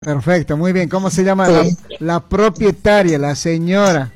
Perfecto, muy bien. ¿Cómo se llama Sí. la propietaria, la señora?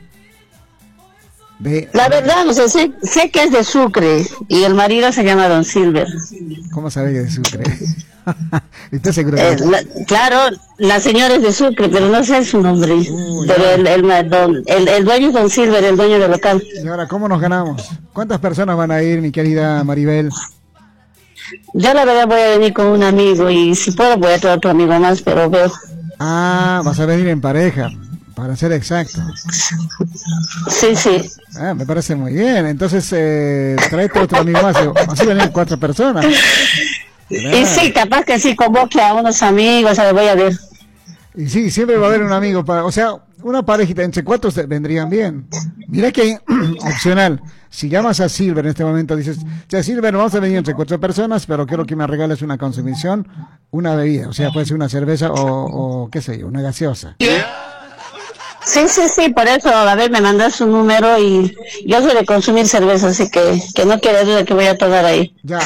La verdad, no sé, sé que es de Sucre y el marido se llama Don Silver. ¿Cómo sabe que es de Sucre? ¿Estás seguro Claro, la señora es de Sucre, pero no sé su nombre. Pero ya. el dueño es Don Silver, el dueño del local. Y ahora, ¿cómo nos ganamos? ¿Cuántas personas van a ir, mi querida Maribel? Yo la verdad voy a venir con un amigo y si puedo voy a traer otro amigo más, pero veo. Ah, vas a venir en pareja, para ser exacto. Sí, sí. Ah, me parece muy bien. Entonces, tráete otro amigo más. Así vienen 4 personas. Y sí, capaz que sí convoque a unos amigos, a ver, voy a ver. Y sí, siempre va a haber un amigo o sea, una parejita entre 4 vendrían bien. Mira que opcional. Si llamas a Silver en este momento, dices, ya Silver, vamos a venir entre 4 personas, pero quiero que me regales una consumición, una bebida, o sea, puede ser una cerveza o qué sé yo, una gaseosa. Sí, sí, sí, por eso, a ver, me mandas su número y yo soy de consumir cerveza, así que no quede duda que voy a tomar ahí. Ya,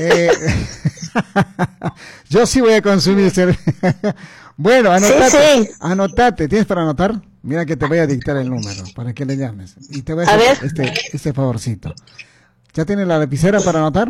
yo sí voy a consumir cerveza. Bueno, anotate, Sí, sí. anotate, ¿tienes para anotar? Mira que te voy a dictar el número para que le llames. Y te voy a A hacer ver. este favorcito. ¿Ya tienes la lapicera para anotar?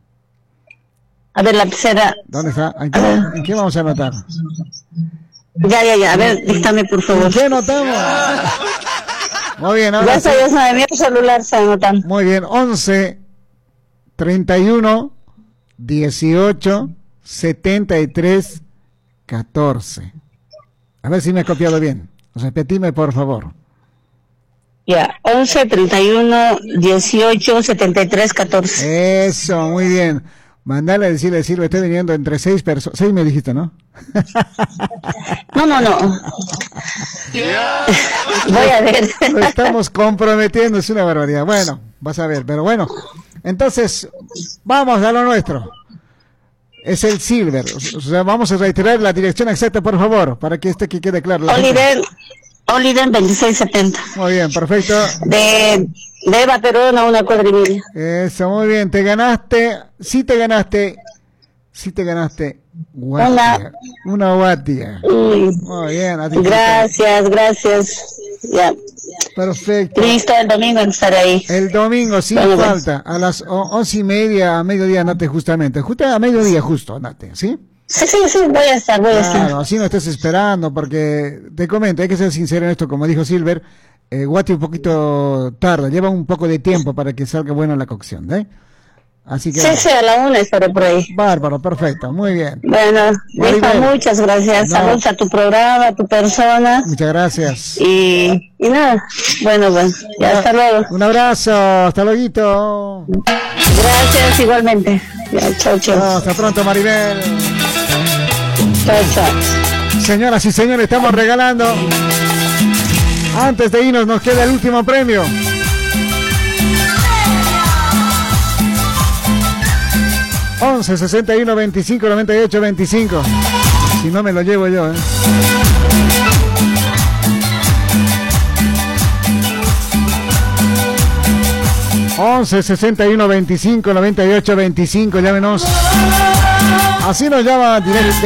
A ver, lapicera. ¿Dónde está? ver. ¿En qué vamos a anotar? Ya, a ver, dígame por ¿En favor. qué anotamos? Muy bien, ahora Ya sí. está, ya sabe, mi celular se anotan. Muy bien, 11 31 18 73 14. A ver si me he copiado bien. Repetime, por favor. Ya, 11 31 18 73 14. Eso, muy bien. Mandale a decirle, Silvia, estoy viniendo entre 6 personas. 6 me dijiste, ¿no? No. Voy a ver. Lo estamos comprometiendo, es una barbaridad. Bueno, vas a ver, pero bueno. Entonces, vamos a lo nuestro. Es el Silver. O sea, vamos a reiterar la dirección exacta, por favor, para que que quede claro. Oliden 2670. Muy bien, perfecto. De Eva Perón a una cuadra y media. Eso, muy bien. Te ganaste, sí te ganaste guatia. Una guatia. Uy. Muy bien. Gracias. Ya. Perfecto. Listo, el domingo estaré ahí. El domingo, sin Bueno, falta, a las 11:30, a mediodía, andate justamente. Justo a mediodía, justo, andate, ¿sí? Sí, voy a estar. Claro, así no estés esperando, porque te comento, hay que ser sincero en esto, como dijo Silver, Guati un poquito tarda, lleva un poco de tiempo para que salga buena la cocción, ¿eh? Así que... Sí, a la 1 estaré por ahí. Bárbaro, perfecto, muy bien. Bueno, Maribel, muchas gracias. no. Saludos a tu programa, a tu persona. Muchas gracias. Y nada, bueno, ya hasta luego. Un abrazo, hasta luego. Gracias, igualmente. Ya, chao. Hasta pronto, Maribel. Chao. Señoras y señores, estamos regalando. Antes de irnos, nos queda el último premio. ...11 61 25 98 25... Si no me lo llevo yo, 11 61 25 98 25... Llámenos. Así nos llama directo.